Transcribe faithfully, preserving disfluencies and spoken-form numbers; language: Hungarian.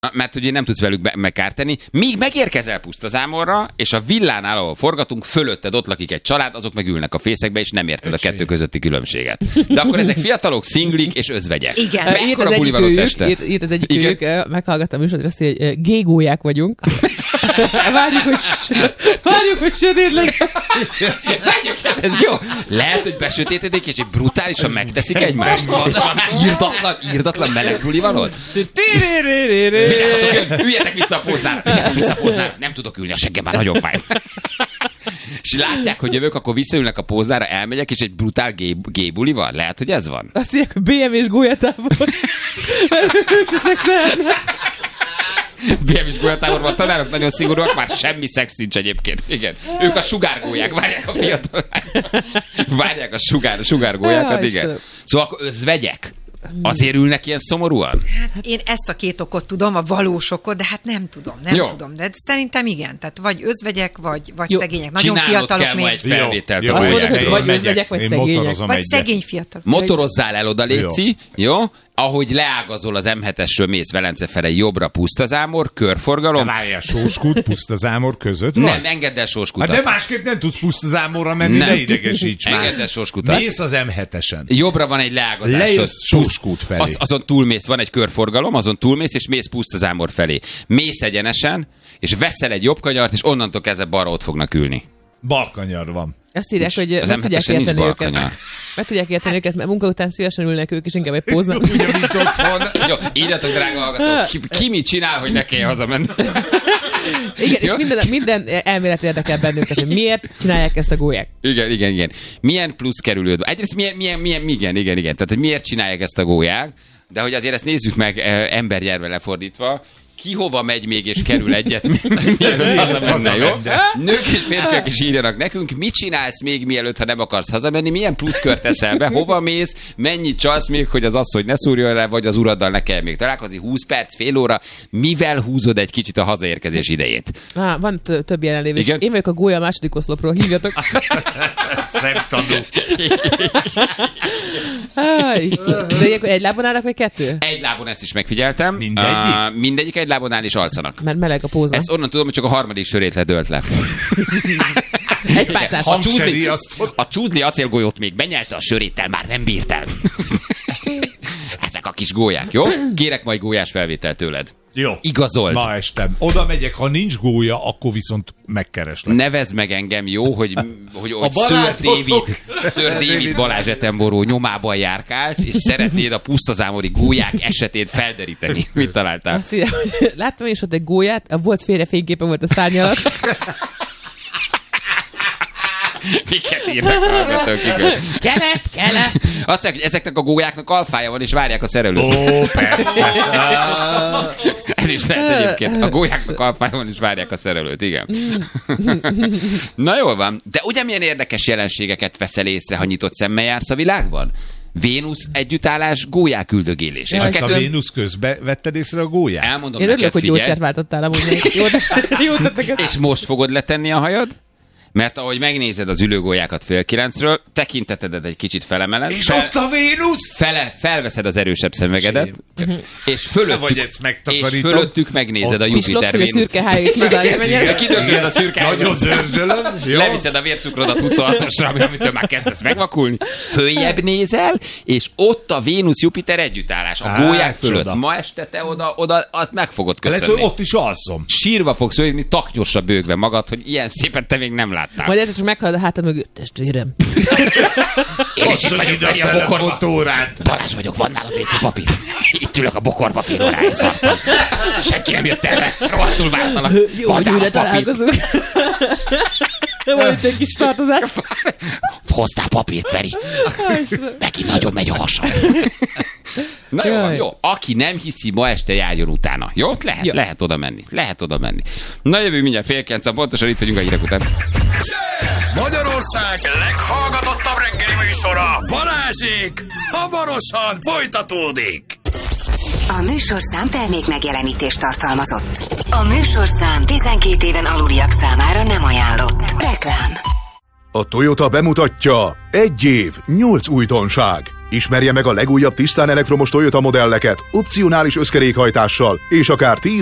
Mert ugye nem tudsz velük be- megkárteni. Míg megérkezel Pusztazámorra, és a villánál, ahol forgatunk, fölötted ott lakik egy család, azok meg ülnek a fészekbe, és nem érted a kettő közötti különbséget. De akkor ezek fiatalok, szinglik és özvegyek. Igen. Mekkora buli van a teste? Írt, írt az egyik őjük, meghallgattam a műsort, azt mondja, hogy gégóják vagyunk. Várjuk, hogy, várjuk, hogy sötét legyen. Várjuk, ez jó. Lehet, hogy besötétedik, és egy brutálisan megteszik egymást. És valami írdatlan, írdatlan meleg buli van ott. Vigyázzatok, üljetek vissza a póznára, üljetek vissza a póznára. Nem tudok ülni, a seggem már nagyon fáj. És látják, hogy jövök, akkor visszaülnek a póznára, elmegyek, és egy brutál gay, gay buli van. Lehet, hogy ez van? Azt mondják, hogy bé em vé-s gólyatávol. Ők se szexelnek. bé em vé-s gólyatáborban a tanárok nagyon szigorúak, már semmi szex nincs egyébként. Igen. Ők a sugárgólyák, várják a fiatal. Várják a sugár, sugárgólyákat, igen. Szóval akkor özvegyek. Azért ülnek ilyen szomorúan? Hát én ezt a két okot tudom, a valós okot, de hát nem tudom, nem Jó. tudom. De szerintem igen, tehát vagy özvegyek, vagy, vagy Jó. szegények. Nagyon Csinálnod fiatalok kell még. ma egy felvételt. Jó, a Azt mondod, gólyákról. hogy vagy megyek. özvegyek, vagy Én szegények. motorozom Vagy egyet. szegény fiatal. Motorozzál el oda, léci, jó? Ahogy leágazol az em hetesről, mész Velence felé jobbra, Pusztazámor, körforgalom. Várjál, Sóskút, Pusztazámor között van? Nem, engedd el Sóskutat. Hát de másképp nem tudsz Pusztazámorra menni, Nem. ne idegesíts már. Engedd el Sóskutat. Mész az em hetesen. Jobbra van egy leágazás. Lejössz Sóskút felé. Az, azon túlmész, van egy körforgalom, azon túlmész, és mész Pusztazámor felé. Mész egyenesen, és veszel egy jobb kanyart, és onnantól kezdve balra ott fognak ülni. Balkanyar van. Azt írják, hogy Az meg tudják em hetesen nincs érteni őket. balkanyar. Meg tudják érteni őket, mert munka után szívesen ülnek ők, és inkább egy póznak. Ugye, mint otthon. Jó, írjatok, drága hallgatók, ki, ki mit csinál, hogy ne kelljen hazamenni. Igen, és Jó? minden, minden elmélet érdekel bennünket, hogy miért csinálják ezt a gólyák. Igen, igen, igen. Milyen plusz kerülőd? Egyrészt milyen, milyen, milyen, igen, igen, igen. Tehát, hogy miért csinálják ezt a gólyák, de hogy azért ezt nézzük meg eh, embernyelvre lefordítva, ki hova megy még és kerül egyet, mielőtt hazamenne, jó? Nők és férfiak is írjanak nekünk, mit csinálsz még mielőtt, ha nem akarsz hazamenni, milyen pluszkört teszel be, hova mész, mennyit csalsz még, hogy az asszony ne szúrjon le, vagy az uraddal ne kell még találkozni, húsz perc, fél óra, mivel húzod egy kicsit a hazaérkezés idejét? Ah, van t- több jelenlévés. Igen? Én vagyok a gólya második oszlopról, hívjatok. Szemtanú. Ah, Isten. De ilyenkor egy lábon állnak, vagy kettő? Egy lábon ezt is megfigyeltem. Mindegyik? Uh, mindegyik egy lábon áll és alszanak. Mert meleg a póza. Ezt onnan tudom, hogy csak a harmadik sörét ledölt le. Egy pálcás. A csúzni, Hangseriasztott. a csúzni acélgolyót még benyelte, a söréttel már nem bírt el. Ezek a kis gólyák, jó? Kérek majd gólyás felvételt tőled. Jó. Igazold. Ma estem. Oda megyek, ha nincs gólya, akkor viszont megkereslek. Nevezd meg engem, jó, hogy, hogy, hogy Ször barátotok. Dávid, Ször Dávid Balázs Etenboró nyomában járkálsz, és szeretnéd a pusztazámori gólyák esetét felderíteni. Mit találtál? Azt írja, hogy láttam én is ott egy gólyát, volt félre fényképe volt a szárny alatt. Miket írnak hallgatók, igen. Kelep, kelep. Azt mondják, hogy ezeknek a gólyáknak alfája van, és várják a szerelőt. Ó, persze. Ez is lehet egyébként. A gólyáknak alfája van, és várják a szerelőt, igen. Na jól van. De ugye milyen érdekes jelenségeket veszel észre, ha nyitott szemmel jársz a világban? Vénusz együttállás, gólyák üldögélés. És a Ezt a kettő... Vénusz közbe vetted észre a gólyát? Elmondom Én neked, örülök, hogy figyelj. gyógyszert váltottál amúgy még. Jó, jó tettek. És most fogod letenni a hajad? Mert ahogy megnézed az ülőgólyákat fél kilencről, tekintetedet egy kicsit felemeled. És fel, ott a Vénusz! fele, felveszed az erősebb szemüvegedet, és fölöttük, Vagy ezt és megtakarítom. fölöttük megnézed a Pislogsz, Jupiter hogy a Vénusz. szürke hájék kidálja menjen. Kidörzsölöd a szürke Nagyon hájat. zörzsölöm. Jó? Leviszed a vércukrodat huszonhatosra, ami- amitől már kezdesz megvakulni. Följebb nézel, és ott a Vénusz-Jupiter együttállás. A Á, gólyák fölött. csoda. Ma este te oda, oda azt meg fogod Lehet, köszönni. hogy ott is alszom. Sírva fogsz ölni, taknyosra bőgve magad, hogy ilyen szépen te még nem láttál. Majd egyszer csak meghallod a hátad mögött, testvérem. Én is itt vagyok, Feri, a bokorba. telefonórát. Balázs vagyok, van nálad vé cé papír? Itt ülök a bokorba, fél óráig szartam. Senki nem jött erre, rohadtul vártalak. Jó, Van hogy nálad újra papír? találkozunk. Van itt egy kis tartozás. Hoztál papírt, Feri. Neki nagyon megy a hasa. Na jó, van, jó. Aki nem hiszi, ma este járjon utána. Jó? Lehet, Jó. lehet oda menni. Lehet oda menni. Na jövő mindjárt fél kilenc, pontosan itt vagyunk a hírek után. Magyarország leghallgatottabb reggeli műsora, Balázsék, hamarosan folytatódik. A műsorszám termék megjelenítést tartalmazott. A műsorszám tizenkét éven aluliak számára nem ajánlott. Reklám. A Toyota bemutatja egy év, nyolc újdonság. Ismerje meg a legújabb tisztán elektromos Toyota modelleket, opcionális összkerékhajtással, és akár tíz